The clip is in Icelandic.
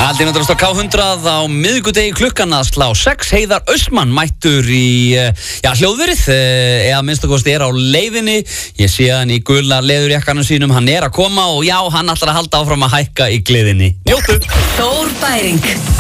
Haldið náttúrulega á K100 á miðvikudegi klukkan að slá 6. Heiðar Austmann mættur í hljóðverið, eða minnstakosti er á leiðinni. Ég sé hann í gula leðurjakkanum sínum, hann er að koma og já, hann ætlar að halda áfram að hækka í gleðinni. Njóttu! Þór Bæring.